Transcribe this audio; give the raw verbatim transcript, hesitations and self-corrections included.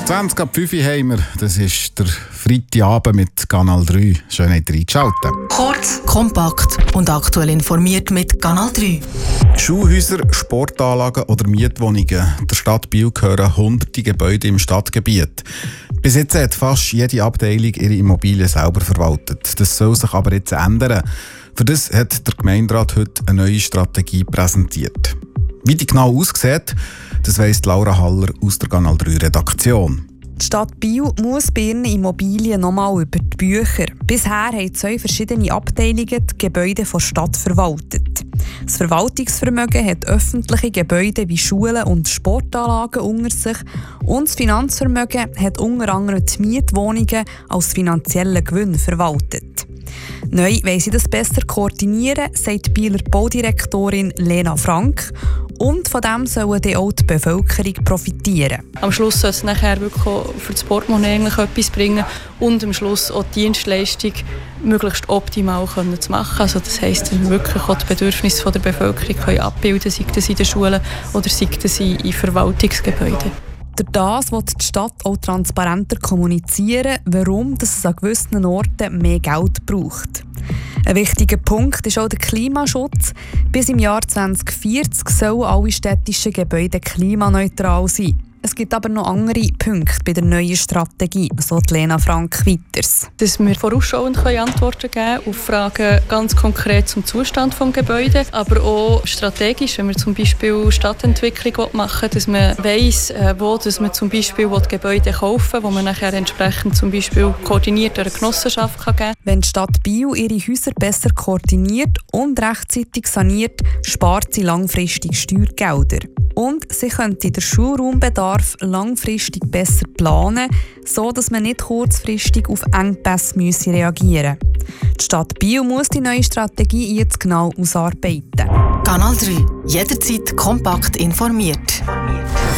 zwanzig ab fünf Uhr haben wir. Das ist der Freitagabend mit Kanal drei. Schön, dass ihr eingeschaltet. Kurz, kompakt und aktuell informiert mit Kanal drei. Schulhäuser, Sportanlagen oder Mietwohnungen. Der Stadt Biel gehören hunderte Gebäude im Stadtgebiet. Bis jetzt hat fast jede Abteilung ihre Immobilien selber verwaltet. Das soll sich aber jetzt ändern. Für das hat der Gemeinderat heute eine neue Strategie präsentiert. Wie die genau aussieht, das weiss Laura Haller aus der Kanal drei Redaktion. Die Stadt Biel muss bei ihren Immobilien nochmal über die Bücher. Bisher haben zwei verschiedene Abteilungen die Gebäude der Stadt verwaltet. Das Verwaltungsvermögen hat öffentliche Gebäude wie Schulen und Sportanlagen unter sich und das Finanzvermögen hat unter anderem die Mietwohnungen als finanziellen Gewinn verwaltet. Neu wollen sie das besser koordinieren, sagt die Bieler Baudirektorin Lena Frank. Und von dem sollen dann auch die Bevölkerung profitieren. Am Schluss soll es nachher wirklich auch für das Portemonnaie eigentlich etwas bringen und am Schluss auch die Dienstleistung möglichst optimal können zu machen. Also das heisst, dass wir wirklich auch die Bedürfnisse der Bevölkerung können abbilden können, sei das in den Schulen oder sei das in Verwaltungsgebäuden. Durch das will die Stadt auch transparenter kommunizieren, warum es an gewissen Orten mehr Geld braucht. Ein wichtiger Punkt ist auch der Klimaschutz. Bis im Jahr zwanzig vierzig sollen alle städtischen Gebäude klimaneutral sein. Es gibt aber noch andere Punkte bei der neuen Strategie, so Lena Frank weiters. Dass wir vorausschauend Antworten geben können auf Fragen ganz konkret zum Zustand des Gebäudes, aber auch strategisch, wenn wir zum Beispiel Stadtentwicklung machen wollen, dass man weiss, wo dass man zum Beispiel die Gebäude kaufen will, wo man nachher entsprechend zum Beispiel koordiniert eine Genossenschaft geben kann. Wenn die Stadt Biel ihre Häuser besser koordiniert und rechtzeitig saniert, spart sie langfristig Steuergelder. Und sie könnte den Schulraumbedarf langfristig besser planen, so dass man nicht kurzfristig auf Engpässe reagieren muss. Die Stadt Biel muss die neue Strategie jetzt genau ausarbeiten. Kanal drei. Jederzeit kompakt informiert.